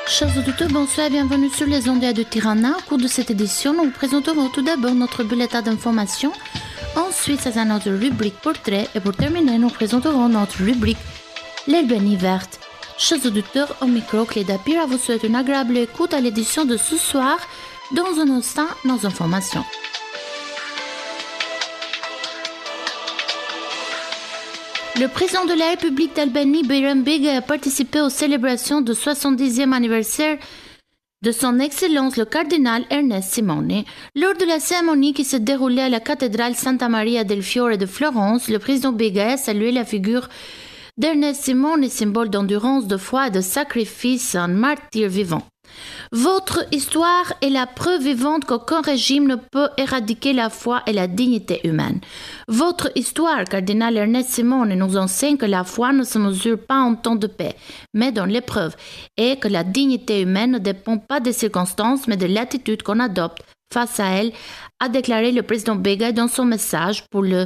Chers auditeurs, bonsoir et bienvenue sur les ondes de Tirana. Au cours de cette édition, nous vous présenterons tout d'abord notre bulletin d'information. Ensuite, c'est notre rubrique portrait. Et pour terminer, nous présenterons notre rubrique l'Albanie verte. Chers auditeurs, au micro, Cléda Pira vous souhaite une agréable écoute à l'édition de ce soir. Dans un instant, nos informations. Le président de la République d'Albanie, Bayram Begay, a participé aux célébrations du 70e anniversaire de son Excellence le cardinal Ernest Simone. Lors de la cérémonie qui se déroulait à la cathédrale Santa Maria del Fiore de Florence, le président Begay a salué la figure d'Ernest Simone, symbole d'endurance, de foi et de sacrifice, un martyr vivant. Votre histoire est la preuve vivante qu'aucun régime ne peut éradiquer la foi et la dignité humaine. Votre histoire, cardinal Ernest Simone, nous enseigne que la foi ne se mesure pas en temps de paix, mais dans l'épreuve, et que la dignité humaine ne dépend pas des circonstances, mais de l'attitude qu'on adopte face à elle, a déclaré le président Begay dans son message pour le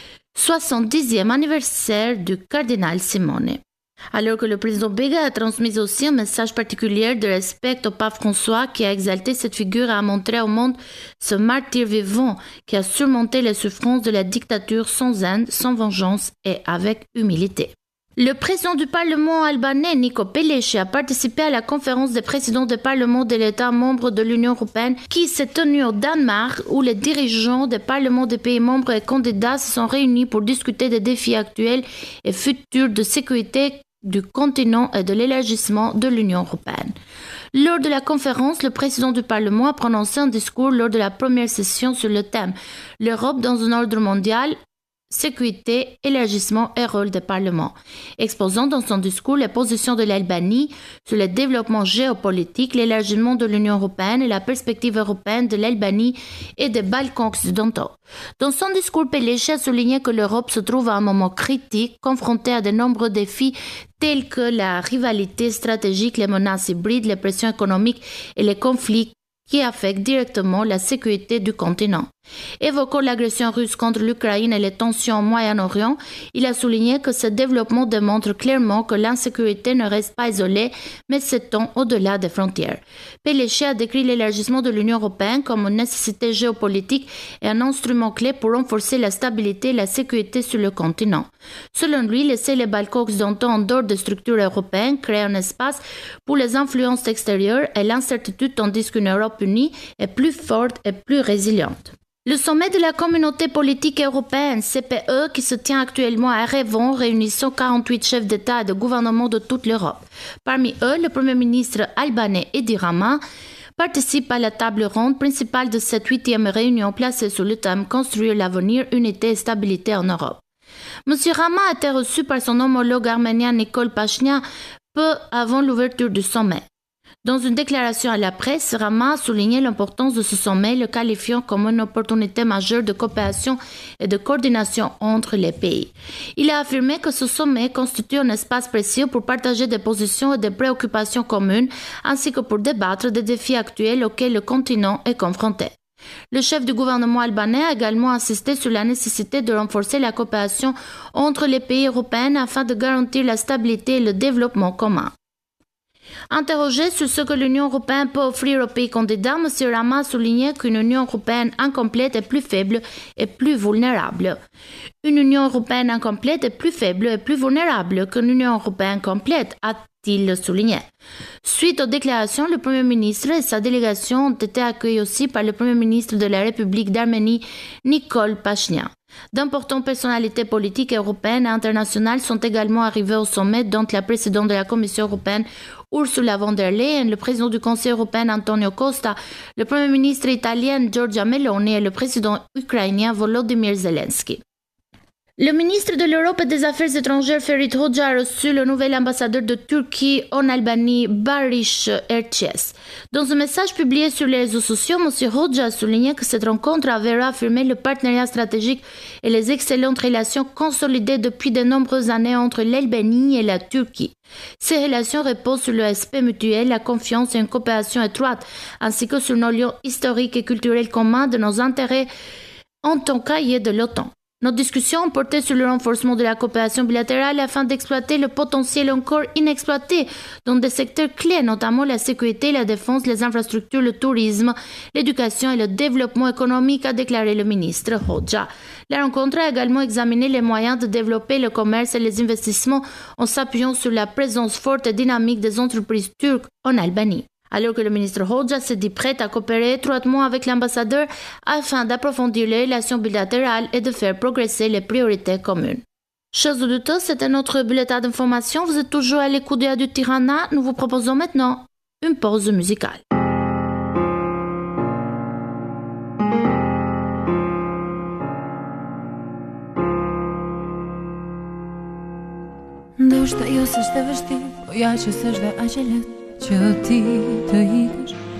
70e anniversaire du cardinal Simone. Alors que le président Begay a transmis aussi un message particulier de respect au pape François qui a exalté cette figure et a montré au monde ce martyr vivant qui a surmonté les souffrances de la dictature sans haine, sans vengeance et avec humilité. Le président du Parlement albanais, Niko Pelleshi, a participé à la conférence des présidents des parlements de l'État membres de l'Union européenne qui s'est tenue au Danemark où les dirigeants des parlements des pays membres et candidats se sont réunis pour discuter des défis actuels et futurs de sécurité du continent et de l'élargissement de l'Union européenne. Lors de la conférence, le président du Parlement a prononcé un discours lors de la première session sur le thème « L'Europe dans un ordre mondial ». Sécurité, élargissement et rôle des parlements, exposant dans son discours les positions de l'Albanie sur le développement géopolitique, l'élargissement de l'Union européenne et la perspective européenne de l'Albanie et des Balkans occidentaux. Dans son discours, Pelleshi a souligné que l'Europe se trouve à un moment critique, confrontée à de nombreux défis tels que la rivalité stratégique, les menaces hybrides, les pressions économiques et les conflits qui affectent directement la sécurité du continent. Évoquant l'agression russe contre l'Ukraine et les tensions au Moyen-Orient, il a souligné que ce développement démontre clairement que l'insécurité ne reste pas isolée, mais s'étend au-delà des frontières. Pelleshi a décrit l'élargissement de l'Union européenne comme une nécessité géopolitique et un instrument clé pour renforcer la stabilité et la sécurité sur le continent. Selon lui, laisser les Balkans occidentaux en dehors des structures européennes crée un espace pour les influences extérieures et l'incertitude tandis qu'une Europe unie est plus forte et plus résiliente. Le sommet de la communauté politique européenne, CPE, qui se tient actuellement à Erevan, réunissant 48 chefs d'État et de gouvernement de toute l'Europe. Parmi eux, le Premier ministre albanais Edi Rama participe à la table ronde principale de cette 8e réunion placée sur le thème « Construire l'avenir, unité et stabilité en Europe ». M. Rama a été reçu par son homologue arménien Nikol Pachinian peu avant l'ouverture du sommet. Dans une déclaration à la presse, Rama a souligné l'importance de ce sommet, le qualifiant comme une opportunité majeure de coopération et de coordination entre les pays. Il a affirmé que ce sommet constitue un espace précieux pour partager des positions et des préoccupations communes, ainsi que pour débattre des défis actuels auxquels le continent est confronté. Le chef du gouvernement albanais a également insisté sur la nécessité de renforcer la coopération entre les pays européens afin de garantir la stabilité et le développement commun. Interrogé sur ce que l'Union européenne peut offrir aux pays candidats, M. Rama a souligné qu'une Union européenne incomplète est plus faible et plus vulnérable. Une Union européenne incomplète est plus faible et plus vulnérable qu'une Union européenne complète, a-t-il souligné. Suite aux déclarations, le Premier ministre et sa délégation ont été accueillis aussi par le Premier ministre de la République d'Arménie, Nikol Pachinian. D'importantes personnalités politiques européennes et internationales sont également arrivées au sommet, dont la présidente de la Commission européenne, Ursula von der Leyen, le président du Conseil européen, Antonio Costa, le Premier ministre italien, Giorgia Meloni et le président ukrainien, Volodymyr Zelensky. Le ministre de l'Europe et des Affaires étrangères, Ferit Hoxha, a reçu le nouvel ambassadeur de Turquie en Albanie, Barış Erçes. Dans un message publié sur les réseaux sociaux, M. Hoxha a souligné que cette rencontre avait réaffirmé le partenariat stratégique et les excellentes relations consolidées depuis de nombreuses années entre l'Albanie et la Turquie. Ces relations reposent sur le respect mutuel, la confiance et une coopération étroite, ainsi que sur nos liens historiques et culturels communs de nos intérêts en tant qu'alliés de l'OTAN. Notre discussion portait sur le renforcement de la coopération bilatérale afin d'exploiter le potentiel encore inexploité dans des secteurs clés, notamment la sécurité, la défense, les infrastructures, le tourisme, l'éducation et le développement économique, a déclaré le ministre Hoxha. La rencontre a également examiné les moyens de développer le commerce et les investissements en s'appuyant sur la présence forte et dynamique des entreprises turques en Albanie. Alors que le ministre Hoxha s'est dit prêt à coopérer étroitement avec l'ambassadeur afin d'approfondir les relations bilatérales et de faire progresser les priorités communes. Chers auditeurs, c'était notre bulletin d'information. Vous êtes toujours à l'écoute de Radio Tirana. Nous vous proposons maintenant une pause musicale. Ndoshta jo s'është e vështirë, po ja që s'është dhe aq e lehtë që ti të ikësh